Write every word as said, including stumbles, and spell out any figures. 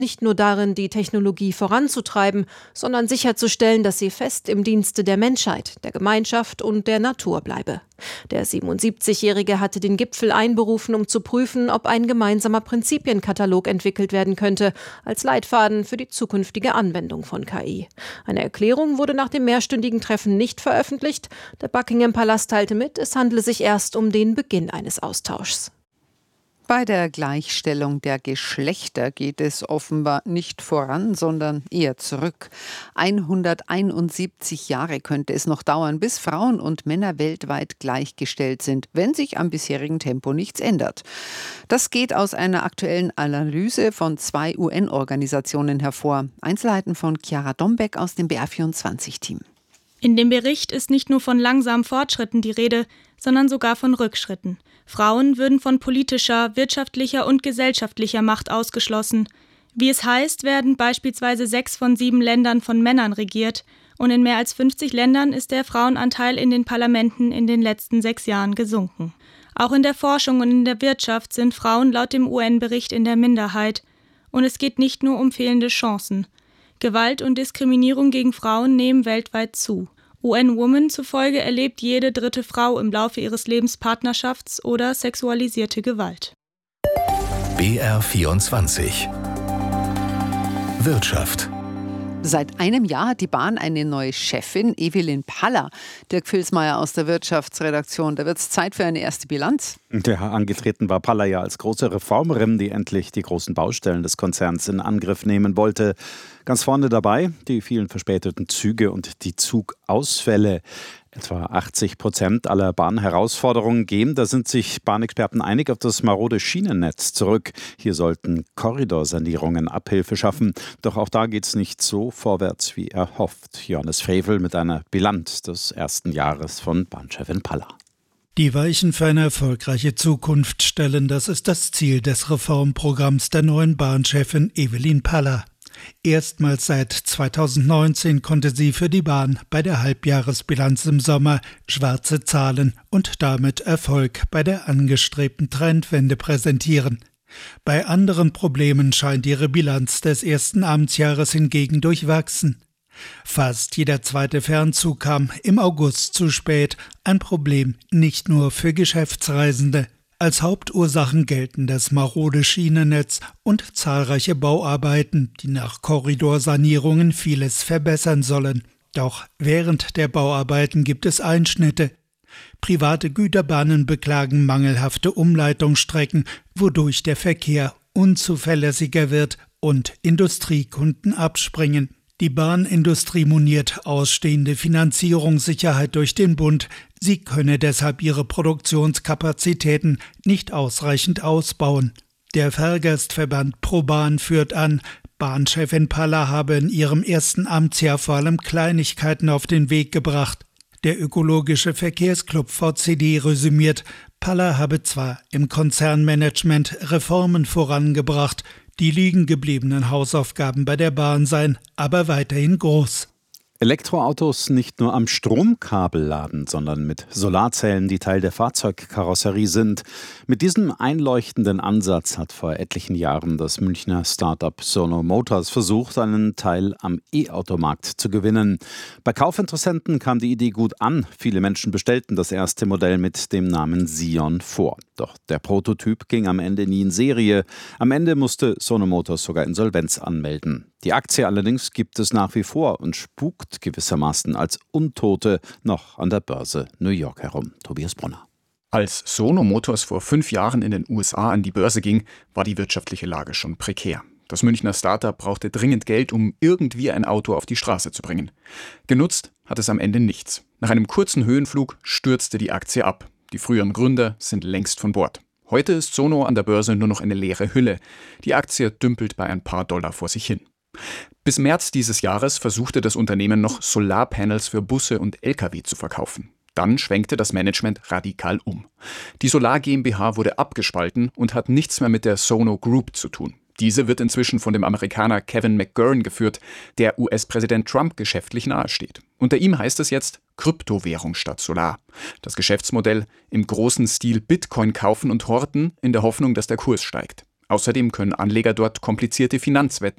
nicht nur darin, die Technologie voranzutreiben, sondern sicherzustellen, dass sie fest im Dienste der Menschheit, der Gemeinschaft und der Natur bleibe. Der siebenundsiebzigjährige hatte den Gipfel einberufen, um zu prüfen, ob ein gemeinsamer Prinzipienkatalog entwickelt werden könnte, als Leitfaden für die zukünftige Anwendung von K I. Eine Erklärung wurde nach dem mehrstündigen Treffen nicht veröffentlicht. Der Buckingham-Palast teilte mit, es handle sich erst um den Beginn eines Austauschs. Bei der Gleichstellung der Geschlechter geht es offenbar nicht voran, sondern eher zurück. hunderteinundsiebzig Jahre könnte es noch dauern, bis Frauen und Männer weltweit gleichgestellt sind, wenn sich am bisherigen Tempo nichts ändert. Das geht aus einer aktuellen Analyse von zwei U N-Organisationen hervor. Einzelheiten von Chiara Dombeck aus dem B R vierundzwanzig-Team. In dem Bericht ist nicht nur von langsamen Fortschritten die Rede, sondern sogar von Rückschritten. Frauen würden von politischer, wirtschaftlicher und gesellschaftlicher Macht ausgeschlossen. Wie es heißt, werden beispielsweise sechs von sieben Ländern von Männern regiert und in mehr als fünfzig Ländern ist der Frauenanteil in den Parlamenten in den letzten sechs Jahren gesunken. Auch in der Forschung und in der Wirtschaft sind Frauen laut dem U N-Bericht in der Minderheit. Und es geht nicht nur um fehlende Chancen. Gewalt und Diskriminierung gegen Frauen nehmen weltweit zu. U N Women zufolge erlebt jede dritte Frau im Laufe ihres Lebens Partnerschafts- oder sexualisierte Gewalt. B R vierundzwanzig Wirtschaft. Seit einem Jahr hat die Bahn eine neue Chefin, Evelyn Paller. Dirk Filsmeier aus der Wirtschaftsredaktion. Da wird es Zeit für eine erste Bilanz. Ja, angetreten war Paller ja als große Reformerin, die endlich die großen Baustellen des Konzerns in Angriff nehmen wollte. Ganz vorne dabei die vielen verspäteten Züge und die Zugausfälle. Etwa achtzig Prozent aller Bahnherausforderungen gehen, da sind sich Bahnexperten einig, auf das marode Schienennetz zurück. Hier sollten Korridorsanierungen Abhilfe schaffen. Doch auch da geht es nicht so vorwärts, wie erhofft. Johannes Frevel mit einer Bilanz des ersten Jahres von Bahnchefin Paller. Die Weichen für eine erfolgreiche Zukunft stellen, das ist das Ziel des Reformprogramms der neuen Bahnchefin Evelyn Paller. Erstmals seit zweitausendneunzehn konnte sie für die Bahn bei der Halbjahresbilanz im Sommer schwarze Zahlen und damit Erfolg bei der angestrebten Trendwende präsentieren. Bei anderen Problemen scheint ihre Bilanz des ersten Amtsjahres hingegen durchwachsen. Fast jeder zweite Fernzug kam im August zu spät, ein Problem nicht nur für Geschäftsreisende. Als Hauptursachen gelten das marode Schienennetz und zahlreiche Bauarbeiten, die nach Korridorsanierungen vieles verbessern sollen. Doch während der Bauarbeiten gibt es Einschnitte. Private Güterbahnen beklagen mangelhafte Umleitungsstrecken, wodurch der Verkehr unzuverlässiger wird und Industriekunden abspringen. Die Bahnindustrie moniert ausstehende Finanzierungssicherheit durch den Bund. Sie könne deshalb ihre Produktionskapazitäten nicht ausreichend ausbauen. Der Fahrgastverband ProBahn führt an, Bahnchefin Paller habe in ihrem ersten Amtsjahr vor allem Kleinigkeiten auf den Weg gebracht. Der ökologische Verkehrsclub V C D resümiert, Paller habe zwar im Konzernmanagement Reformen vorangebracht, die liegen gebliebenen Hausaufgaben bei der Bahn seien aber weiterhin groß. Elektroautos nicht nur am Stromkabel laden, sondern mit Solarzellen, die Teil der Fahrzeugkarosserie sind. Mit diesem einleuchtenden Ansatz hat vor etlichen Jahren das Münchner Start-up Sono Motors versucht, einen Teil am E-Automarkt zu gewinnen. Bei Kaufinteressenten kam die Idee gut an. Viele Menschen bestellten das erste Modell mit dem Namen Sion vor. Doch der Prototyp ging am Ende nie in Serie. Am Ende musste Sono Motors sogar Insolvenz anmelden. Die Aktie allerdings gibt es nach wie vor und spukt gewissermaßen als Untote noch an der Börse New York herum. Tobias Brunner. Als Sono Motors vor fünf Jahren in den U S A an die Börse ging, war die wirtschaftliche Lage schon prekär. Das Münchner Startup brauchte dringend Geld, um irgendwie ein Auto auf die Straße zu bringen. Genutzt hat es am Ende nichts. Nach einem kurzen Höhenflug stürzte die Aktie ab. Die früheren Gründer sind längst von Bord. Heute ist Sono an der Börse nur noch eine leere Hülle. Die Aktie dümpelt bei ein paar Dollar vor sich hin. Bis März dieses Jahres versuchte das Unternehmen noch Solarpanels für Busse und L K W zu verkaufen. Dann schwenkte das Management radikal um. Die Solar GmbH wurde abgespalten und hat nichts mehr mit der Sono Group zu tun. Diese wird inzwischen von dem Amerikaner Kevin McGurn geführt, der U S-Präsident Trump geschäftlich nahesteht. Unter ihm heißt es jetzt Kryptowährung statt Solar. Das Geschäftsmodell im großen Stil Bitcoin kaufen und horten in der Hoffnung, dass der Kurs steigt. Außerdem können Anleger dort komplizierte Finanzwetten